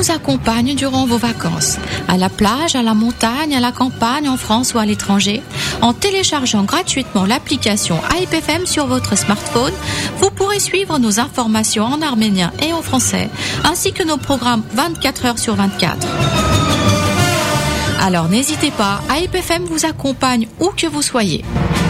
vous accompagne durant vos vacances, à la plage, à la montagne, à la campagne, en France ou à l'étranger. En téléchargeant gratuitement l'application AIP FM sur votre smartphone, vous pourrez suivre nos informations en arménien et en français, ainsi que nos programmes 24 heures sur 24. Alors n'hésitez pas, AIP FM vous accompagne où que vous soyez.